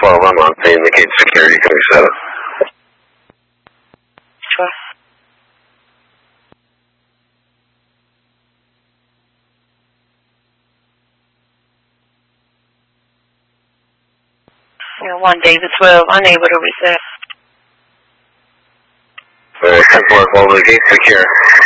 12, I'm on. They indicate security. Can we set it? Sure. Yeah, 1 David 12, unable to reset. 10-4, hold the gate secure.